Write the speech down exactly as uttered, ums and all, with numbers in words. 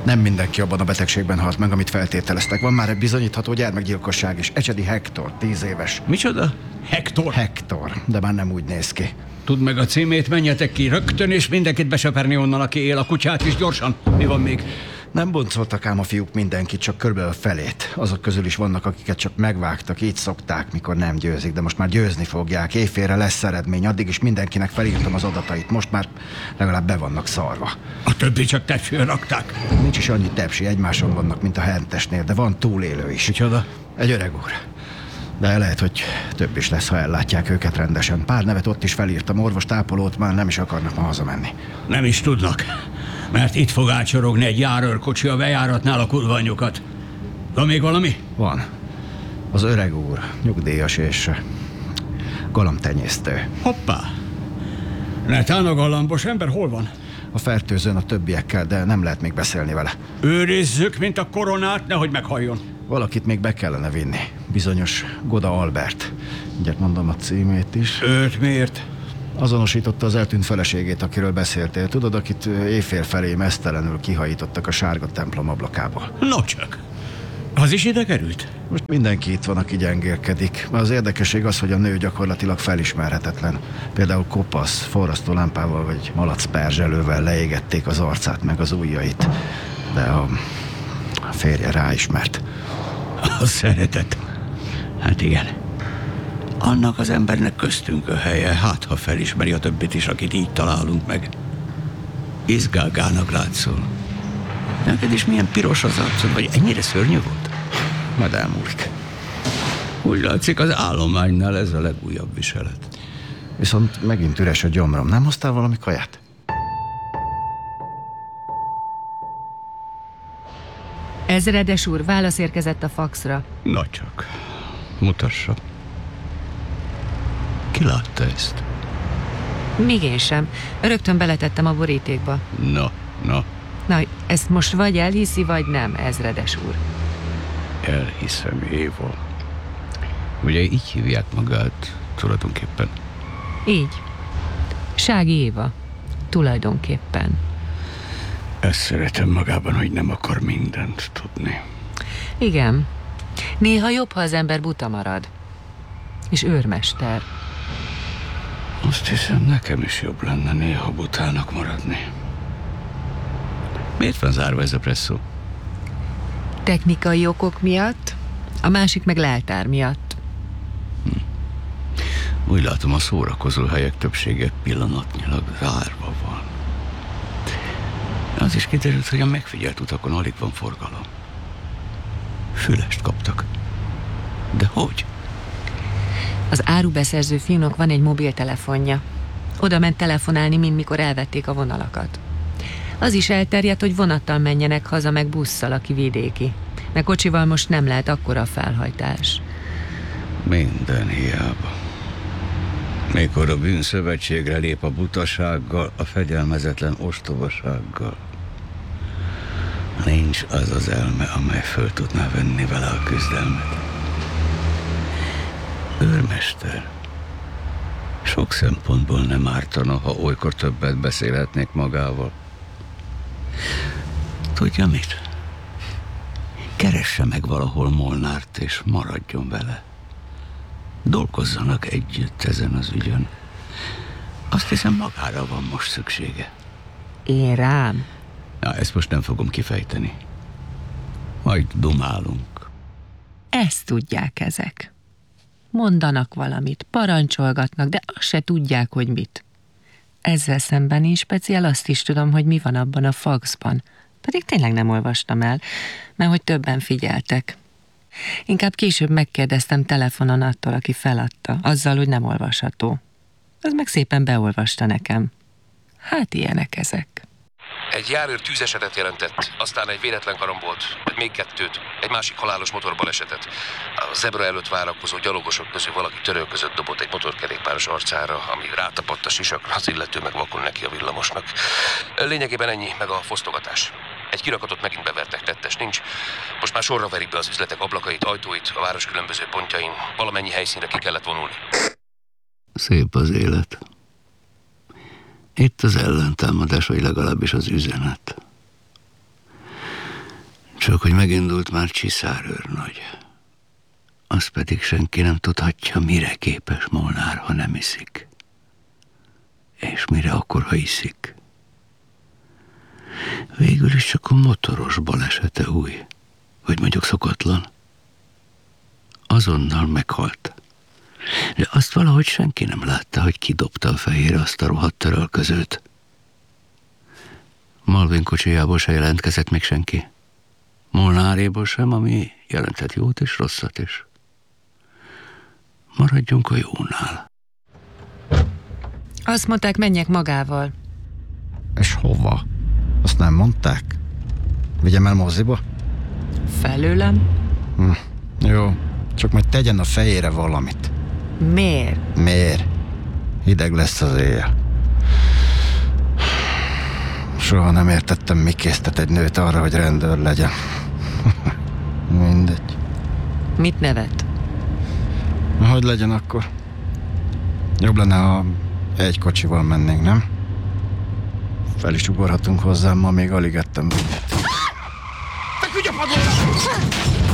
Nem mindenki abban a betegségben halt meg, amit feltételeztek. Van már egy bizonyítható gyermekgyilkosság is. Ecsedi Hektor, tíz éves. Micsoda? Hektor? Hektor, de már nem úgy néz ki. Tudd meg a címét, menjetek ki rögtön, és mindenkit besöperni onnan, aki él, a kutyát is gyorsan. Mi van még? Nem boncoltak ám a fiúk mindenkit, csak körülbelül felét. Azok közül is vannak, akiket csak megvágtak, így szokták, mikor nem győzik, de most már győzni fogják. Éjfélre lesz eredmény, addig is mindenkinek felírtam az adatait. Most már legalább be vannak szarva. A többi csak tepsőn rakták. Nincs is annyi tepsi, egymáson vannak, mint a hentesnél, de van túlélő is. Micsoda? Egy öreg úr. De lehet, hogy több is lesz, ha ellátják őket rendesen. Pár nevet ott is felírtam, orvos, tápolót, már nem is akarnak ma hazamenni. Nem is tudnak, mert itt fog átsorogni egy járőrkocsi a bejáratnál a kurvanyukat. Van még valami? Van. Az öreg úr, nyugdíjas és galambtenyésztő. Hoppá! Netán a galambos ember hol van? A fertőzőn a többiekkel, de nem lehet még beszélni vele. Őrizzük, mint a koronát, nehogy meghalljon. Valakit még be kellene vinni. Bizonyos Goda Albert. Mindjárt mondom a címét is. Őt miért? Azonosította az eltűnt feleségét, akiről beszéltél. Tudod, akit éjfél felé meztelenül kihajítottak a sárga templom ablakából. No csak. Az is ide került? Most mindenki itt van, aki gyengélkedik. Az érdekesség az, hogy a nő gyakorlatilag felismerhetetlen. Például kopasz, forrasztó lámpával vagy malac perzselővel leégették az arcát meg az ujjait. De a, a férje ráismert. A szeretet. Hát igen. Annak az embernek köztünk a helye, hát ha felismeri a többit is, akit így találunk meg. Izgágának látszol. Neked is milyen piros az arcod, vagy ennyire szörnyű volt? Majd elmúlik. Úgy látszik, az állománynál ez a legújabb viselet. Viszont megint üres a gyomrom. Nem hoztál valami kaját? Ezredes úr, válasz érkezett a faxra. Na csak, mutassa. Ki látta ezt? Még én sem. Rögtön beletettem a borítékba. Na, na. Na, ezt most vagy elhiszi, vagy nem, ezredes úr. Elhiszem, Éva. Ugye így hívják magát tulajdonképpen? Így. Sági Éva. Tulajdonképpen. Ezt szeretem magában, hogy nem akar mindent tudni. Igen. Néha jobb, ha az ember buta marad. És őrmester. Azt hiszem, nekem is jobb lenne néha butának maradni. Miért van zárva ez a presszó? Technikai okok miatt, a másik meg leltár miatt. Hm. Úgy látom, a szórakozó helyek többsége pillanatnyilag zárva van. Az is kiderült, hogy a megfigyelt utakon alig van forgalom. Fülest kaptak. De hogy? Az árubeszerző fiúnak van egy mobiltelefonja. Oda ment telefonálni, mint mikor elvették a vonalakat. Az is elterjedt, hogy vonattal menjenek haza, meg busszal, aki vidéki. Meg kocsival most nem lehet, akkora a felhajtás. Minden hiába. Mikor a bűnszövetségre lép a butasággal, a fegyelmezetlen ostobasággal, nincs az az elme, amely föl tudná venni vele a küzdelmet. Őrmester, sok szempontból nem ártana, ha olykor többet beszélhetnék magával. Tudja mit? Keresse meg valahol Molnárt, és maradjon vele. Dolgozzanak együtt ezen az ügyön. Azt hiszem, magára van most szüksége. Én rám? Na, ezt most nem fogom kifejteni. Majd dumálunk. Ezt tudják ezek. Mondanak valamit, parancsolgatnak, de azt se tudják, hogy mit. Ezzel szemben én speciál azt is tudom, hogy mi van abban a faxban. Pedig tényleg nem olvastam el, mert hogy többen figyeltek. Inkább később megkérdeztem telefonon attól, aki feladta, azzal, hogy nem olvasható. Az meg szépen beolvasta nekem. Hát ilyenek ezek. Egy járőr tűzesetet jelentett, aztán egy véletlen karambolt, még kettőt, egy másik halálos motorbalesetet. A zebra előtt várakozó gyalogosok közül valaki törölközött dobott egy motorkerékpáros arcára, ami rátapadt a sisakra, az illető meg vakon neki a villamosnak. Lényegében ennyi, meg a fosztogatás. Egy kirakatot megint bevertek, tettes nincs. Most már sorra verik be az üzletek ablakait, ajtóit, a város különböző pontjain. Valamennyi helyszínre ki kellett vonulni. Szép az élet. Itt az ellentámadás, vagy legalábbis az üzenet. Csak hogy megindult már Csiszárőrnagy. Azt pedig senki nem tudhatja, mire képes Molnár, ha nem iszik. És mire akkor, ha iszik. Végül is csak a motoros balesete új, vagy mondjuk szokatlan. Azonnal meghalt. De azt valahogy senki nem látta, hogy kidobta a fejére azt a rohadt törölközőt. Malvin kocsijából se jelentkezett még senki. Molnáréból sem, ami jelentett jót és rosszat is. Maradjunk a jónál. Azt mondták, menjek magával. És hova? Azt nem mondták? Vigyem el moziba? Felőlem? Hm, jó, csak majd tegyen a fejére valamit. Miért? Miért? Hideg lesz az éjjel. Soha nem értettem, mi késztet egy nőt arra, hogy rendőr legyen. Mindegy. Mit nevet? Hogy legyen akkor? Jobb lenne, ha egy kocsival mennénk, nem? Fel is ugorhatunk hozzám, ma még alig ettem. Feküdj a padlóra!